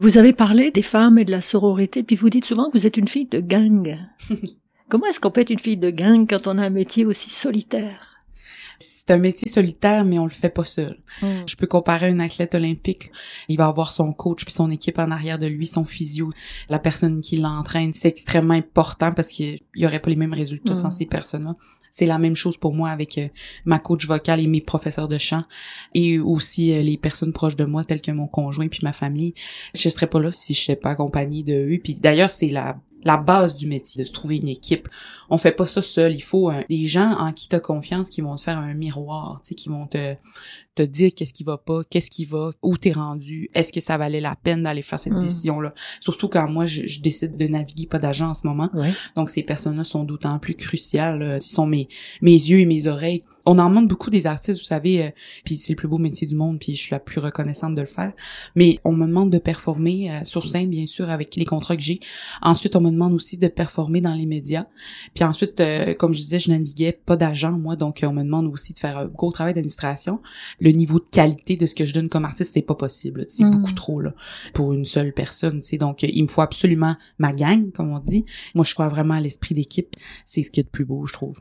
Vous avez parlé des femmes et de la sororité, puis vous dites souvent que vous êtes une fille de gang. Comment est-ce qu'on peut être une fille de gang quand on a un métier aussi solitaire? C'est un métier solitaire, mais on le fait pas seul. Je peux comparer un athlète olympique. Il va avoir son coach puis son équipe en arrière de lui, son physio, la personne qui l'entraîne. C'est extrêmement important parce qu'il y aurait pas les mêmes résultats sans ces personnes-là. C'est la même chose pour moi avec ma coach vocale et mes professeurs de chant et aussi les personnes proches de moi telles que mon conjoint puis ma famille. Je serais pas là si je serais pas accompagnée de eux. Puis d'ailleurs, c'est la base du métier, de se trouver une équipe. On fait pas ça seul. Il faut des gens en qui t'as confiance qui vont te faire un miroir, tu sais, qui vont te dire qu'est-ce qui va pas, qu'est-ce qui va, où t'es rendu, est-ce que ça valait la peine d'aller faire cette décision-là. Surtout quand moi, je décide de naviguer pas d'agent en ce moment. Ouais. Donc, ces personnes-là sont d'autant plus cruciales. Ils sont mes yeux et mes oreilles. On en demande beaucoup des artistes, vous savez, puis c'est le plus beau métier du monde, puis je suis la plus reconnaissante de le faire. Mais on me demande de performer sur scène, bien sûr, avec les contrats que j'ai. Ensuite, on me demande aussi de performer dans les médias. Puis ensuite, comme je disais, je naviguais pas d'agent, moi, donc on me demande aussi de faire un gros travail d'administration. Le niveau de qualité de ce que je donne comme artiste, c'est pas possible, là. C'est beaucoup trop là pour une seule personne, tu sais. Donc, il me faut absolument ma gang, comme on dit. Moi, je crois vraiment à l'esprit d'équipe. C'est ce qui est de plus beau, je trouve.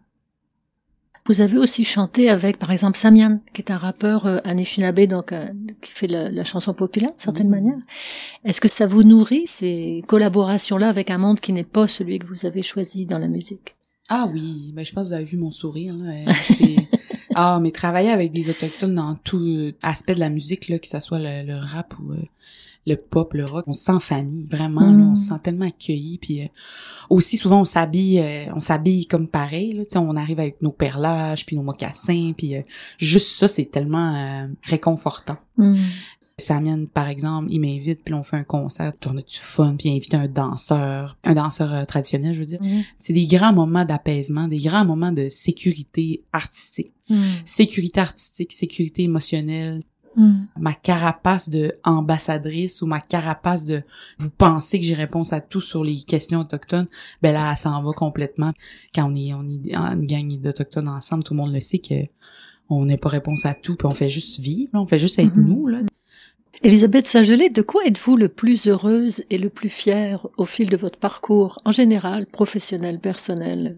Vous avez aussi chanté avec, par exemple, Samian, qui est un rappeur Anishinaabe, donc qui fait la chanson populaire, d'une certaine manière. Est-ce que ça vous nourrit, ces collaborations-là, avec un monde qui n'est pas celui que vous avez choisi dans la musique? Ah oui, ben je pense que vous avez vu mon sourire, là. Mais travailler avec des autochtones dans tout aspect de la musique, là, que ça soit le rap ou le pop, le rock, on se sent famille, vraiment, là, on se sent tellement accueilli, puis aussi souvent on s'habille comme pareil, là, tu sais, on arrive avec nos perlages, puis nos mocassins, puis juste ça, c'est tellement réconfortant. Samian, par exemple, il m'invite, puis là, on fait un concert, puis on a du fun, puis il invite un danseur traditionnel, je veux dire. C'est des grands moments d'apaisement, des grands moments de sécurité artistique. Sécurité artistique, sécurité émotionnelle. Ma carapace de ambassadrice ou ma carapace de vous pensez que j'ai réponse à tout sur les questions autochtones, ben là, elle s'en va complètement. Quand on est une gang d'autochtones ensemble, tout le monde le sait que on n'a pas réponse à tout, puis on fait juste vivre, on fait juste être nous, là. Elisabeth Saint-Gelais, de quoi êtes-vous le plus heureuse et le plus fière au fil de votre parcours, en général, professionnel, personnel?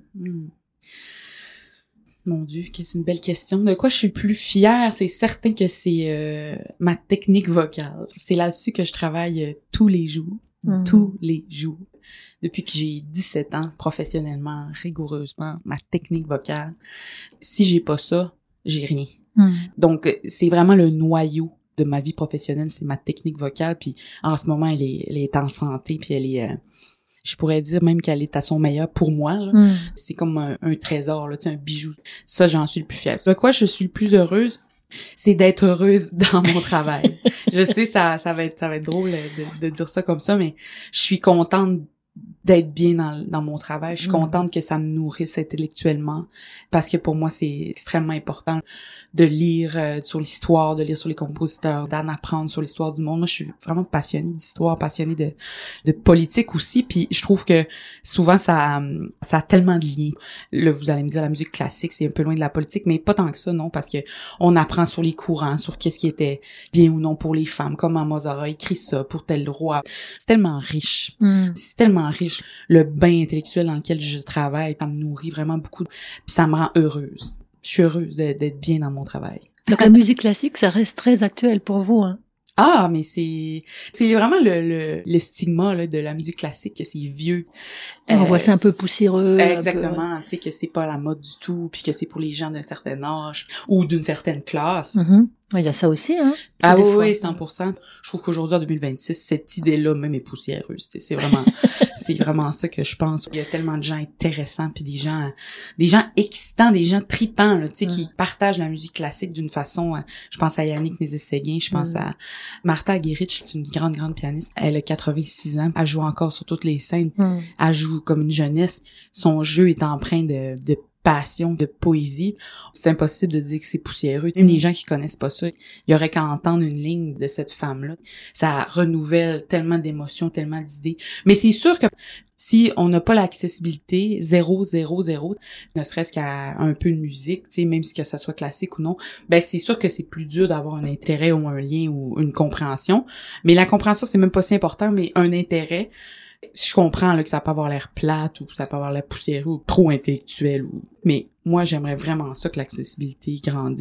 Mon Dieu, c'est une belle question. De quoi je suis le plus fière? C'est certain que c'est ma technique vocale. C'est là-dessus que je travaille tous les jours. Tous les jours. Depuis que j'ai 17 ans, professionnellement, rigoureusement, ma technique vocale. Si j'ai pas ça, j'ai rien. Donc, c'est vraiment le noyau de ma vie professionnelle, c'est ma technique vocale. Puis en ce moment, elle est en santé, puis elle est... je pourrais dire même qu'elle est à son meilleur pour moi, là. C'est comme un trésor, là, tu sais, un bijou. Ça, j'en suis le plus fière. De quoi je suis le plus heureuse? C'est d'être heureuse dans mon travail. Je sais, ça va être drôle de dire ça comme ça, mais je suis contente d'être bien dans mon travail. Je suis contente que ça me nourrisse intellectuellement parce que pour moi, c'est extrêmement important de lire sur l'histoire, de lire sur les compositeurs, d'en apprendre sur l'histoire du monde. Moi, je suis vraiment passionnée d'histoire, passionnée de politique aussi, puis je trouve que souvent, ça a tellement de liens. Là, vous allez me dire, la musique classique, c'est un peu loin de la politique, mais pas tant que ça, non, parce que on apprend sur les courants, sur qu'est-ce qui était bien ou non pour les femmes, comment Mozart a écrit ça pour tel roi. C'est tellement riche. C'est tellement riche. Le bain intellectuel dans lequel je travaille, ça me nourrit vraiment beaucoup. Puis ça me rend heureuse. Je suis heureuse d'être bien dans mon travail. Donc la musique classique, ça reste très actuel pour vous, hein? Ah, mais c'est vraiment le stigma là de la musique classique, que c'est vieux. On voit ça un peu poussiéreux. Exactement, tu sais, que c'est pas la mode du tout, puis que c'est pour les gens d'un certain âge ou d'une certaine classe. Il y a ça aussi, hein? Ah oui, 100%. Je trouve qu'aujourd'hui, en 2026, cette idée-là même est poussiéreuse. C'est vraiment ça que je pense. Il y a tellement de gens intéressants, puis des gens excitants, des gens tripants, là, tu sais, qui partagent la musique classique d'une façon. Je pense à Yannick Nézet-Séguin, je pense à Martha Argerich, c'est une grande pianiste. Elle a 86 ans, elle joue encore sur toutes les scènes. Elle joue comme une jeunesse. Son jeu est empreint de passion de poésie, c'est impossible de dire que c'est poussiéreux. Même les gens qui connaissent pas ça, il y aurait qu'à entendre une ligne de cette femme-là. Ça renouvelle tellement d'émotions, tellement d'idées. Mais c'est sûr que si on n'a pas l'accessibilité, 0, ne serait-ce qu'à un peu de musique, tu sais, même si que ça soit classique ou non, ben c'est sûr que c'est plus dur d'avoir un intérêt ou un lien ou une compréhension. Mais la compréhension, c'est même pas si important, mais un intérêt, je comprends là, que ça peut avoir l'air plate ou ça peut avoir l'air poussiéreux ou trop intellectuel. Mais moi, j'aimerais vraiment ça que l'accessibilité grandisse.